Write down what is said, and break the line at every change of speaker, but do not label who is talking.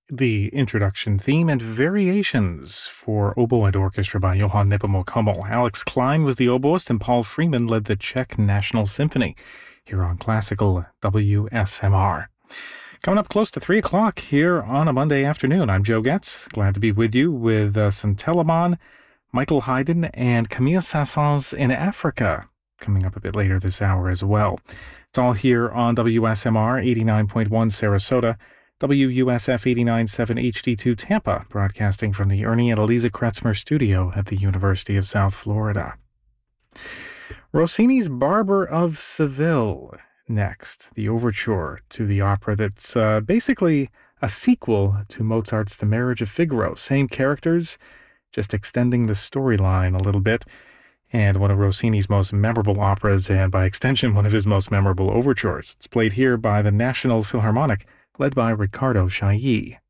The introduction theme and variations for oboe and orchestra by Johann Nepomuk Hummel. Alex Klein was the oboist and Paul Freeman led the Czech National Symphony here on Classical WSMR. Coming up close to 3 o'clock here on a Monday afternoon, I'm Joe Getz. Glad to be with you with some Telemann, Michael Haydn, and Camille Saint-Saëns in Africa coming up a bit later this hour as well. It's all here on WSMR 89.1 Sarasota, WUSF 89.7 HD2 Tampa, broadcasting from the Ernie and Eliza Kretzmer studio at the University of South Florida. Rossini's Barber of Seville next, the overture to the opera that's basically a sequel to Mozart's The Marriage of Figaro. Same characters, just extending the storyline a little bit, and one of Rossini's most memorable operas, and by extension one of his most memorable overtures. It's played here by the National Philharmonic, led by Riccardo Chailly.